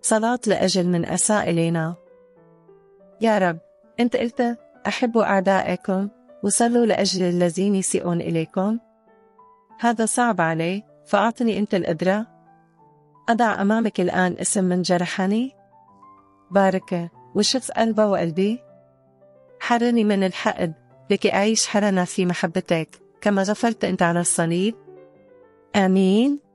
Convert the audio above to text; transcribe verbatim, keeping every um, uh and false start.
صلاة لأجل من أساء إلينا. يا رب، أنت قلت أحبوا أعدائكم وصلوا لأجل الذين يسيئون إليكم. هذا صعب علي، فأعطني أنت القدرة. أضع أمامك الآن اسم من جرحني، باركه وشف قلبه وقلبي. حرني من الحقد لكي أعيش حرنا في محبتك كما غفرت أنت على الصليب. آمين.